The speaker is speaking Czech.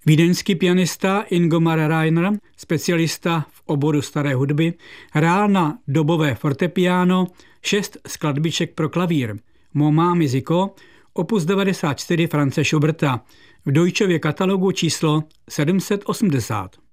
Vídeňský pianista Ingomar Rainer, specialista v oboru staré hudby, hrál na dobové fortepiano 6 skladbiček pro klavír. Moment musical, opus 94 France Schuberta, v Deutschově katalogu číslo 780.